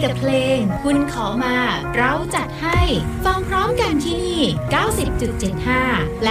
กับเพลงคุณขอมาเราจัดให้ฟังพร้อมกันที่นี่ 90.75 และ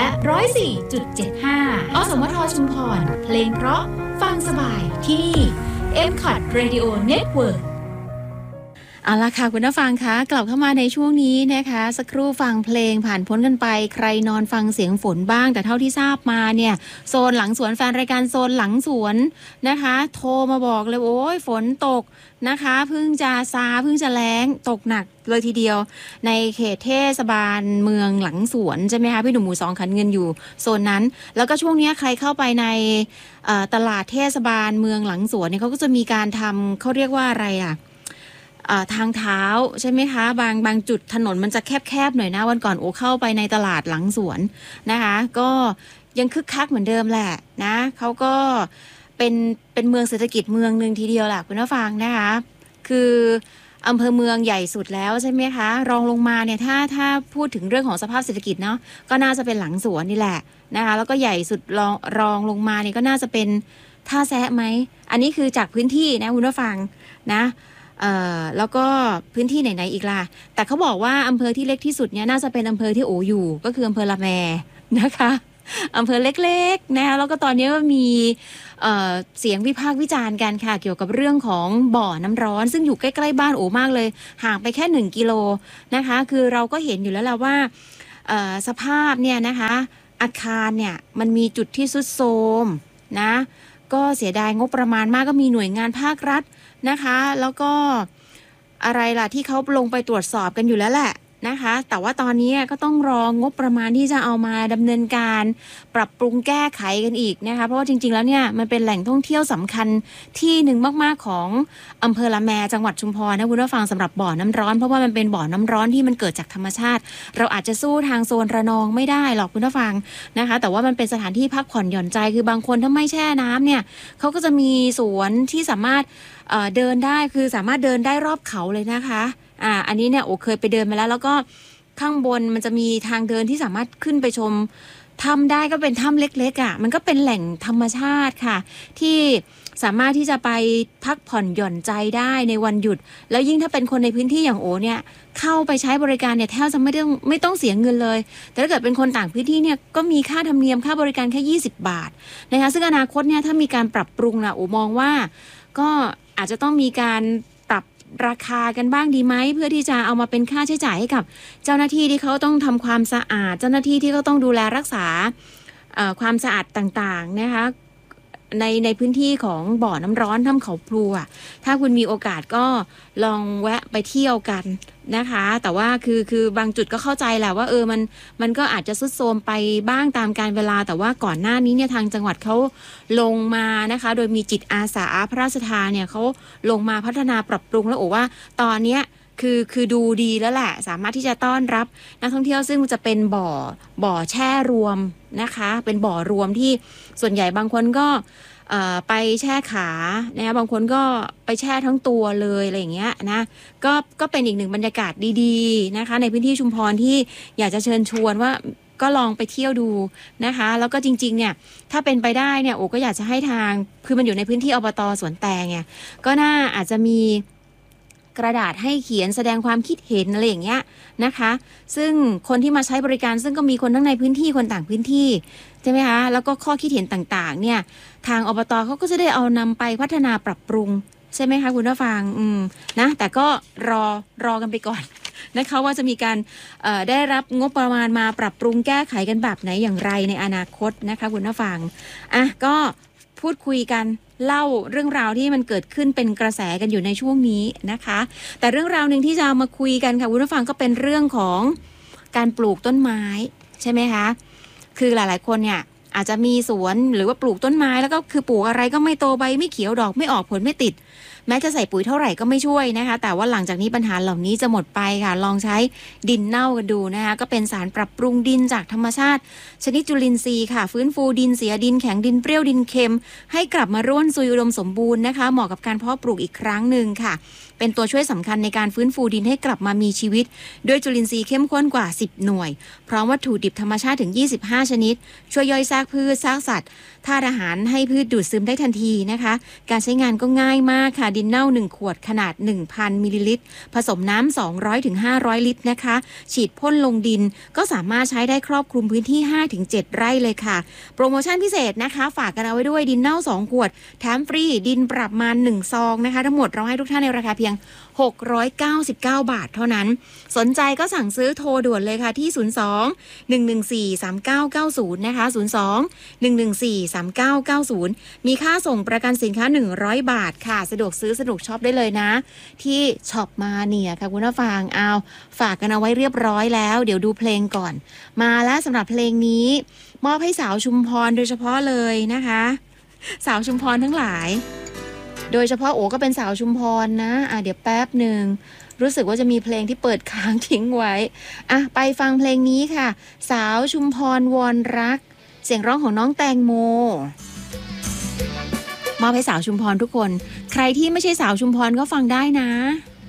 104.75 อสมทชุมพรเพลงเพราะฟังสบายที่นี่ MCOT Radio Network เอาล่ะค่ะคุณผู้ฟังคะกลับเข้ามาในช่วงนี้นะคะสักครู่ฟังเพลงผ่านพ้นกันไปใครนอนฟังเสียงฝนบ้างแต่เท่าที่ทราบมาเนี่ยโซนหลังสวนแฟนรายการโซนหลังสวนนะคะโทรมาบอกเลยโอ้ยฝนตกนะคะเพิ่งจะแล้งตกหนักเลยทีเดียวในเขตเทศบาลเมืองหลังสวนใช่ไหมคะพี่หนุ่มหมู่2ขันเงินอยู่โซนนั้นแล้วก็ช่วงนี้ใครเข้าไปในตลาดเทศบาลเมืองหลังสวนเนี่ยเขาก็จะมีการทำเขาเรียกว่าอะไรทางเท้าใช่ไหมคะบางจุดถนนมันจะแคบๆหน่อยนะวันก่อนโอเข้าไปในตลาดหลังสวนนะคะก็ยังคึกคักเหมือนเดิมแหละนะเขาก็เป็นเมืองเศรษฐกิจเมืองนึงทีเดียวแหละคุณผู้ฟังนะคะคืออำเภอเมืองใหญ่สุดแล้วใช่ไหมคะรองลงมาเนี่ยถ้าพูดถึงเรื่องของสภาพเศรษฐกิจเนาะก็น่าจะเป็นหลังสวนนี่แหละนะคะแล้วก็ใหญ่สุดรองลงมาเนี่ยก็น่าจะเป็นท่าแซะไหมอันนี้คือจากพื้นที่นะคุณผู้ฟังนะแล้วก็พื้นที่ไหนๆอีกล่ะแต่เขาบอกว่าอำเภอที่เล็กที่สุดเนี่ยน่าจะเป็นอำเภอที่โออยู่ก็คืออำเภอละแมนะคะอำเภอเล็กๆนะคะแล้วก็ตอนนี้ก็มีเสียงวิพากษ์วิจารณ์กันค่ะเกี่ยวกับเรื่องของบ่อน้ำร้อนซึ่งอยู่ใกล้ๆบ้านโอมากเลยห่างไปแค่1กิโลนะคะคือเราก็เห็นอยู่แล้วแหละว่าสภาพเนี่ยนะคะอาคารเนี่ยมันมีจุดที่ทรุดโทรมนะก็เสียดายงบประมาณมากก็มีหน่วยงานภาครัฐนะคะแล้วก็อะไรล่ะที่เขาลงไปตรวจสอบกันอยู่แล้วแหละนะคะแต่ว่าตอนนี้ก็ต้องรองบประมาณที่จะเอามาดำเนินการปรับปรุงแก้ไขกันอีกนะคะเพราะว่าจริงๆแล้วเนี่ยมันเป็นแหล่งท่องเที่ยวสำคัญที่หนึ่งมากๆของอำเภอละแมจังหวัดชุมพรนะคุณผู้ฟังสำหรับบ่อน้ำร้อนเพราะว่ามันเป็นบ่อน้ำร้อนที่มันเกิดจากธรรมชาติเราอาจจะสู้ทางโซนระนองไม่ได้หรอกคุณผู้ฟังนะคะแต่ว่ามันเป็นสถานที่พักผ่อนหย่อนใจคือบางคนถ้าไม่แช่น้ำเนี่ยเขาก็จะมีสวนที่สามารถเดินได้คือสามารถเดินได้รอบเขาเลยนะคะอันนี้เนี่ยโอเคยไปเดินมาแล้วก็ข้างบนมันจะมีทางเดินที่สามารถขึ้นไปชมถ้ำได้ก็เป็นถ้ำเล็กๆมันก็เป็นแหล่งธรรมชาติค่ะที่สามารถที่จะไปพักผ่อนหย่อนใจได้ในวันหยุดแล้วยิ่งถ้าเป็นคนในพื้นที่อย่างโอเนี่ยเข้าไปใช้บริการเนี่ยแทบจะไม่ต้องเสียเงินเลยแต่ถ้าเกิดเป็นคนต่างพื้นที่เนี่ยก็มีค่าธรรมเนียมค่าบริการแค่20 บาทนะคะซึ่งอนาคตเนี่ยถ้ามีการปรับปรุงนะโอมองว่าก็อาจจะต้องมีการปรับราคากันบ้างดีไหมเพื่อที่จะเอามาเป็นค่าใช้จ่ายให้กับเจ้าหน้าที่ที่เขาต้องทำความสะอาดเจ้าหน้าที่ที่เขาต้องดูแลรักษาความสะอาดต่างๆนะคะในพื้นที่ของบ่อน้ำร้อนถ้ำเขาพลูถ้าคุณมีโอกาสก็ลองแวะไปเที่ยวกันนะคะแต่ว่าคือบางจุดก็เข้าใจแหละว่ามันก็อาจจะทรุดโทรมไปบ้างตามกาลเวลาแต่ว่าก่อนหน้านี้เนี่ยทางจังหวัดเขาลงมานะคะโดยมีจิตอาสาพระราชทานเนี่ยเขาลงมาพัฒนาปรับปรุงแล้วโอ้ว่าตอนเนี้ยคือดูดีแล้วแหละสามารถที่จะต้อนรับนักท่องเที่ยวซึ่งจะเป็นบ่อแช่รวมนะคะเป็นบ่อรวมที่ส่วนใหญ่บางคนก็ไปแช่ขานะคะบางคนก็ไปแช่ทั้งตัวเลยอะไรอย่างเงี้ยนะก็เป็นอีกหนึ่งบรรยากาศดีๆนะคะในพื้นที่ชุมพรที่อยากจะเชิญชวนว่าก็ลองไปเที่ยวดูนะคะแล้วก็จริงๆเนี่ยถ้าเป็นไปได้เนี่ยโอ้ก็อยากจะให้ทางคือมันอยู่ในพื้นที่อบต.สวนแตงไงก็น่าอาจจะมีกระดาษให้เขียนแสดงความคิดเห็นอะไรอย่างเงี้ยนะคะซึ่งคนที่มาใช้บริการซึ่งก็มีคนทั้งในพื้นที่คนต่างพื้นที่ใช่ไหมคะแล้วก็ข้อคิดเห็นต่างๆเนี่ยทางอบต.เขาก็จะได้เอานำไปพัฒนาปรับปรุงใช่ไหมคะคุณผู้ฟังนะแต่ก็รอกันไปก่อนนะคะว่าจะมีการได้รับงบประมาณมาปรับปรุงแก้ไขกันแบบไหนอย่างไรในอนาคตนะคะคุณผู้ฟังก็พูดคุยกันเล่าเรื่องราวที่มันเกิดขึ้นเป็นกระแสกันอยู่ในช่วงนี้นะคะแต่เรื่องราวหนึ่งที่จะมาคุยกันค่ะคุณผู้ฟังก็เป็นเรื่องของการปลูกต้นไม้ใช่ไหมคะคือหลายๆคนเนี่ยอาจจะมีสวนหรือว่าปลูกต้นไม้แล้วก็คือปลูกอะไรก็ไม่โตใบไม่เขียวดอกไม่ออกผลไม่ติดแม้จะใส่ปุ๋ยเท่าไหร่ก็ไม่ช่วยนะคะแต่ว่าหลังจากนี้ปัญหาเหล่านี้จะหมดไปค่ะลองใช้ดินเน่ากันดูนะคะก็เป็นสารปรับปรุงดินจากธรรมชาติชนิดจุลินทรีย์ค่ะฟื้นฟูดินเสียดินแข็งดินเปรี้ยวดินเค็มให้กลับมาร่วนซุยอุดมสมบูรณ์นะคะเหมาะกับการเพาะปลูกอีกครั้งหนึ่งค่ะเป็นตัวช่วยสำคัญในการฟื้นฟูดินให้กลับมามีชีวิตด้วยจุลินทรีย์เข้มข้นกว่า10หน่วยพร้อมวัตถุดิบธรรมชาติถึง25ชนิดช่วยย่อยซากพืชซากสัตว์ธาตุอาหารให้พืชดูดซึมได้ทันทีนะคะการใช้งานก็ง่ายมากค่ะดินเน่า1ขวดขนาด 1,000 มิลลิลิตรผสมน้ำ200ถึง500ลิตรนะคะฉีดพ่นลงดินก็สามารถใช้ได้ครอบคลุมพื้นที่ 5-7 ไร่เลยค่ะโปรโมชั่นพิเศษนะคะฝากกันเอาไว้ด้วยดินเน่า2ขวดแถมฟรีดินปรับมา1ซองนะคะทั้งหมดเราให้ทุกท่านในราคาเพียง699 บาทเท่านั้นสนใจก็สั่งซื้อโทรด่วนเลยค่ะที่02 114 3990นะคะ02 114 3990มีค่าส่งประกันสินค้า100บาทค่ะสะดวกซื้อสะดวกช็อปได้เลยนะที่ช็อปมาเนี่ยค่ะคุณผู้ฟังเอาฝากกันเอาไว้เรียบร้อยแล้วเดี๋ยวดูเพลงก่อนมาแล้วสำหรับเพลงนี้มอบให้สาวชุมพรโดยเฉพาะเลยนะคะสาวชุมพรทั้งหลายโดยเฉพาะโอ้ก็เป็นสาวชุมพรนะเดี๋ยวแป๊บหนึ่งรู้สึกว่าจะมีเพลงที่เปิดค้างทิ้งไว้ไปฟังเพลงนี้ค่ะสาวชุมพรวอนรักเสียงร้องของน้องแตงโมมอบให้สาวชุมพรทุกคนใครที่ไม่ใช่สาวชุมพรก็ฟังได้นะ